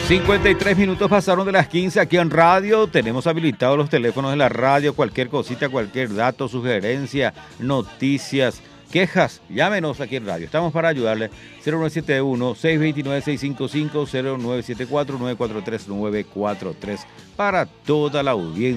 53 minutos pasaron de las 15 aquí en radio. Tenemos habilitados los teléfonos de la radio. Cualquier cosita, cualquier dato, sugerencia, noticias, quejas, llámenos aquí en radio. Estamos para ayudarle. 0971-629-655, 0974-943-943 para toda la audiencia.